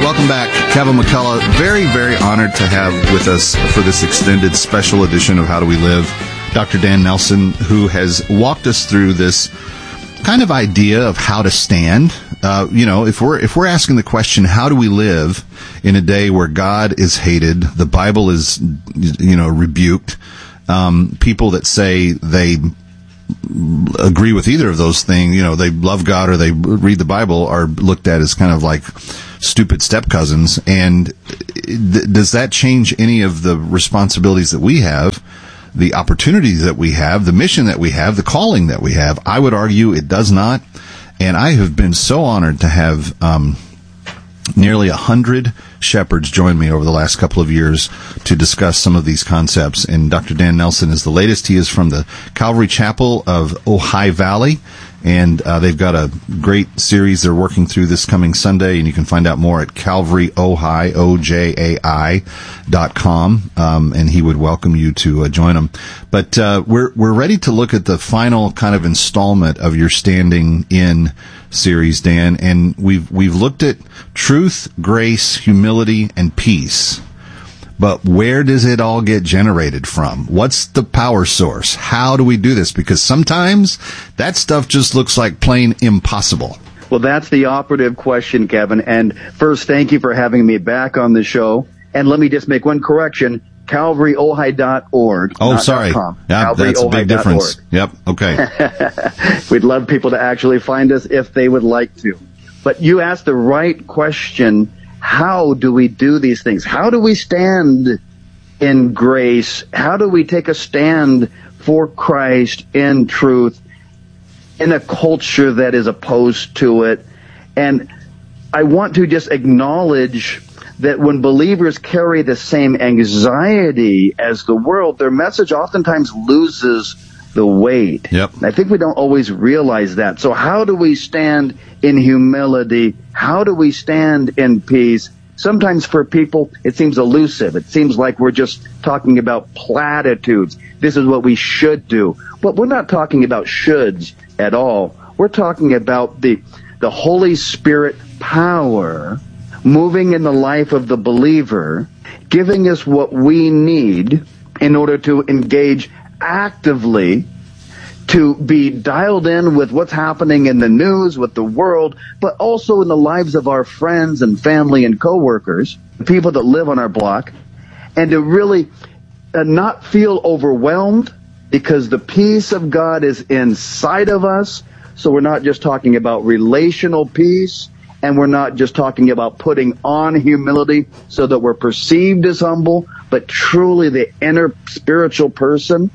welcome back. Kevin McCullough, very, very honored to have with us for this extended special edition of How Do We Live, Dr. Dan Nelson, who has walked us through this kind of idea of how to stand. If we're asking the question, how do we live in a day where God is hated, the Bible is, rebuked, people that say they agree with either of those things, they love God or they read the Bible, are looked at as kind of like stupid step cousins. And does that change any of the responsibilities that we have, the opportunities that we have, the mission that we have, the calling that we have? I would argue it does not. And I have been so honored to have nearly 100 shepherds join me over the last couple of years to discuss some of these concepts. And Dr. Dan Nelson is the latest. He is from the Calvary Chapel of Ojai Valley. And they've got a great series they're working through this coming Sunday, and you can find out more at CalvaryOjai, OJAI.com, and he would welcome you to join them. But we're ready to look at the final kind of installment of your Standing In series, Dan, and we've looked at truth, grace, humility, and peace. But where does it all get generated from? What's the power source? How do we do this? Because sometimes that stuff just looks like plain impossible. Well, that's the operative question, Kevin. And first, thank you for having me back on the show. And let me just make one correction. CalvaryOjai.org. Oh, sorry. Yeah, that's a big difference. Yep. Okay. We'd love people to actually find us if they would like to. But you asked the right question. How do we do these things? How do we stand in grace? How do we take a stand for Christ in truth in a culture that is opposed to it? And I want to just acknowledge that when believers carry the same anxiety as the world, their message oftentimes loses the weight. Yep. I think we don't always realize that. So how do we stand in humility? How do we stand in peace? Sometimes for people, it seems elusive. It seems like we're just talking about platitudes. This is what we should do. But we're not talking about shoulds at all. We're talking about the Holy Spirit power moving in the life of the believer, giving us what we need in order to engage actively, to be dialed in with what's happening in the news, with the world, but also in the lives of our friends and family and coworkers, people that live on our block, and to really not feel overwhelmed because the peace of God is inside of us. So we're not just talking about relational peace, and we're not just talking about putting on humility so that we're perceived as humble, but truly the inner spiritual person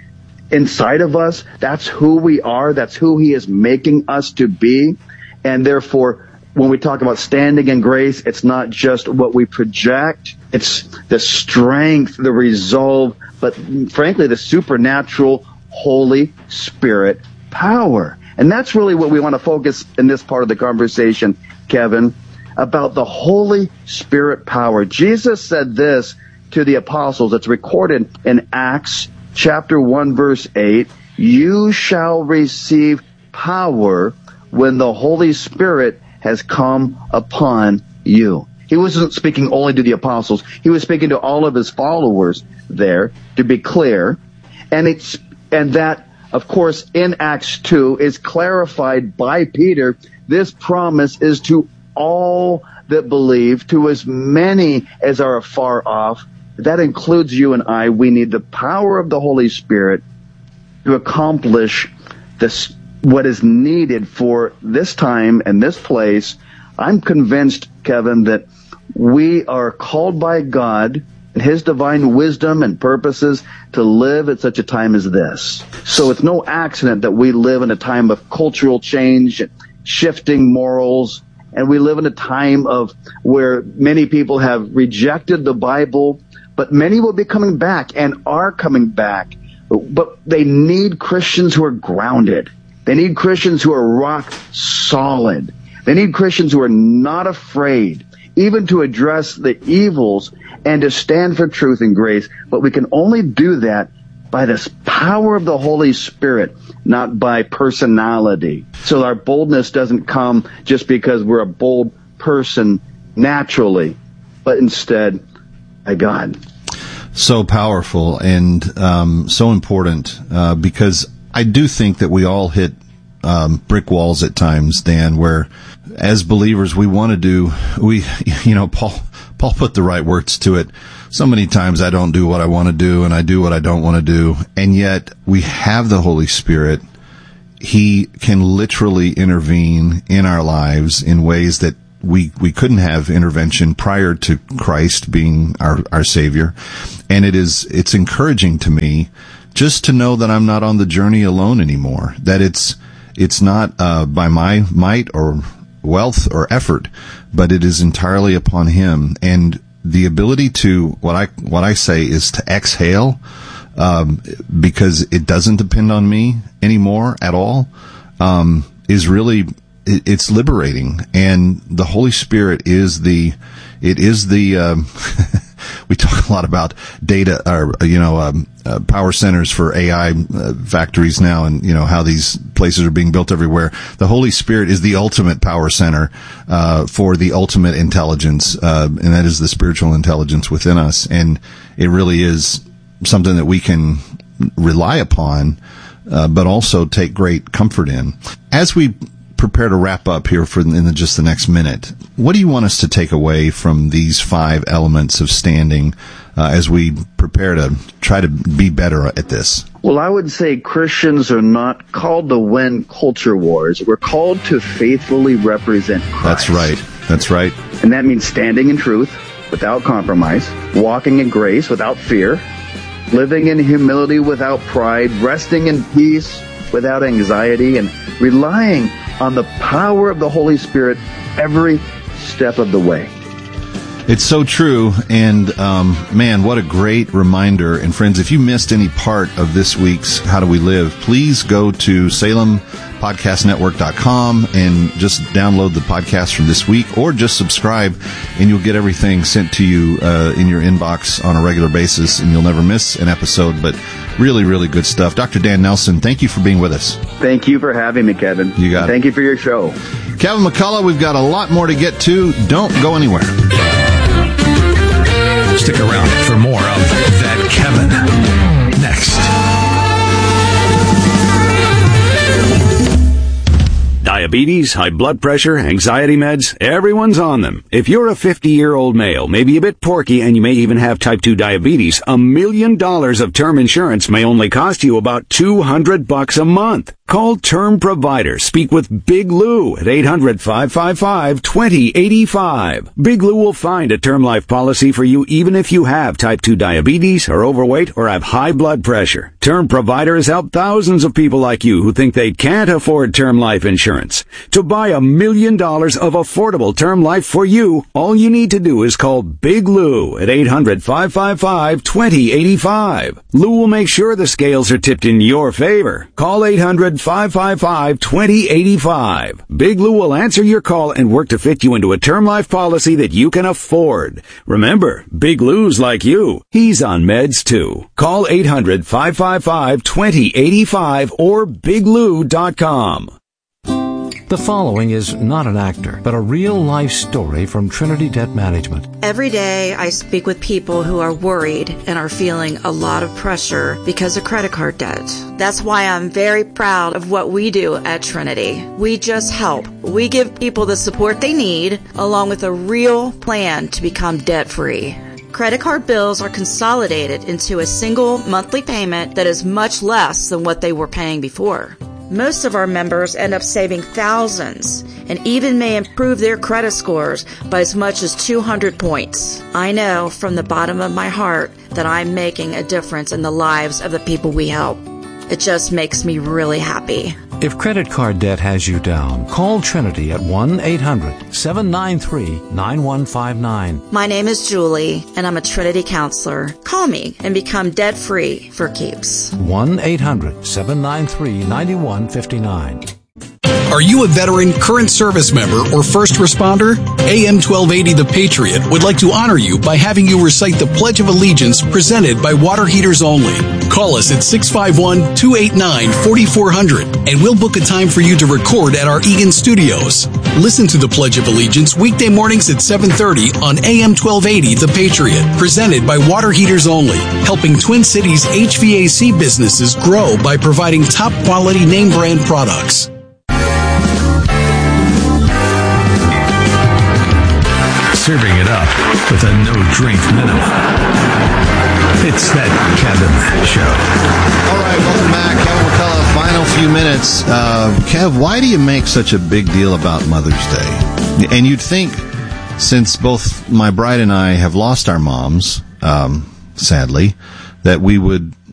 inside of us, that's who we are. That's who He is making us to be. And therefore, when we talk about standing in grace, it's not just what we project. It's the strength, the resolve, but frankly, the supernatural Holy Spirit power. And that's really what we want to focus in this part of the conversation, Kevin, about the Holy Spirit power. Jesus said this to the apostles. It's recorded in Acts Chapter 1, verse 8, you shall receive power when the Holy Spirit has come upon you. He wasn't speaking only to the apostles. He was speaking to all of His followers there, to be clear. And that, of course, in Acts 2 is clarified by Peter. This promise is to all that believe, to as many as are afar off. That includes you and I. We need the power of the Holy Spirit to accomplish this, what is needed for this time and this place. I'm convinced, Kevin, that we are called by God and His divine wisdom and purposes to live at such a time as this. So it's no accident that we live in a time of cultural change, shifting morals, and we live in a time of where many people have rejected the Bible, but many will be coming back and are coming back. But they need Christians who are grounded. They need Christians who are rock solid. They need Christians who are not afraid, even to address the evils and to stand for truth and grace. But we can only do that by this power of the Holy Spirit, not by personality. So our boldness doesn't come just because we're a bold person naturally, but instead by God. So powerful and so important because I do think that we all hit brick walls at times, Dan, where as believers we want to do, Paul put the right words to it. So many times I don't do what I want to do and I do what I don't want to do. And yet we have the Holy Spirit. He can literally intervene in our lives in ways that we couldn't have intervention prior to Christ being our Savior. And it's encouraging to me just to know that I'm not on the journey alone anymore, that it's not by my might or wealth or effort, but it is entirely upon Him. And the ability to, what I say is to exhale, because it doesn't depend on me anymore at all, is really, it's liberating. And the Holy Spirit is the we talk a lot about data, or, power centers for AI factories now, and, how these places are being built everywhere. The Holy Spirit is the ultimate power center, for the ultimate intelligence, and that is the spiritual intelligence within us. And it really is something that we can rely upon, but also take great comfort in. As we prepare to wrap up here in just the next minute, what do you want us to take away from these 5 elements of standing as we prepare to try to be better at this? Well, I would say Christians are not called to win culture wars. We're called to faithfully represent Christ. That's right. And that means standing in truth without compromise, walking in grace without fear, living in humility without pride, resting in peace without anxiety, and relying on the power of the Holy Spirit every step of the way. It's so true, and man, what a great reminder. And friends, if you missed any part of this week's How Do We Live, please go to SalemPodcastNetwork.com and just download the podcast from this week, or just subscribe, and you'll get everything sent to you in your inbox on a regular basis, and you'll never miss an episode. But really, really good stuff. Dr. Dan Nelson, thank you for being with us. Thank you for having me, Kevin. You got it. Thank you for your show. Kevin McCullough, we've got a lot more to get to. Don't go anywhere. Stick around for more of That Kevin next. Diabetes, high blood pressure, anxiety meds, everyone's on them. If you're a 50-year-old male, maybe a bit porky, and you may even have type 2 diabetes, $1 million of term insurance may only cost you about $200 a month. Call Term Provider. Speak with Big Lou at 800-555-2085. Big Lou will find a term life policy for you even if you have type 2 diabetes, are overweight, or have high blood pressure. Term Provider has helped thousands of people like you who think they can't afford term life insurance. To buy $1 million of affordable term life for you, all you need to do is call Big Lou at 800-555-2085. Lou will make sure the scales are tipped in your favor. Call 800-555-2085. Big Lou will answer your call and work to fit you into a term life policy that you can afford. Remember, Big Lou's like you. He's on meds too. Call 800-555-2085 or biglou.com. The following is not an actor, but a real-life story from Trinity Debt Management. Every day I speak with people who are worried and are feeling a lot of pressure because of credit card debt. That's why I'm very proud of what we do at Trinity. We just help. We give people the support they need, along with a real plan to become debt-free. Credit card bills are consolidated into a single monthly payment that is much less than what they were paying before. Most of our members end up saving thousands and even may improve their credit scores by as much as 200 points. I know from the bottom of my heart that I'm making a difference in the lives of the people we help. It just makes me really happy. If credit card debt has you down, call Trinity at 1-800-793-9159. My name is Julie, and I'm a Trinity counselor. Call me and become debt-free for keeps. 1-800-793-9159. Are you a veteran, current service member, or first responder? AM 1280 The Patriot would like to honor you by having you recite the Pledge of Allegiance presented by Water Heaters Only. Call us at 651-289-4400 and we'll book a time for you to record at our Eagan studios. Listen to the Pledge of Allegiance weekday mornings at 7:30 on AM 1280 The Patriot, presented by Water Heaters Only, helping Twin Cities HVAC businesses grow by providing top quality name brand products. Serving it up with a no-drink minimum. It's that Kevin Show. All right, welcome back. Kevin McCullough, final few minutes. Kev, why do you make such a big deal about Mother's Day? And you'd think, since both my bride and I have lost our moms, sadly, that we would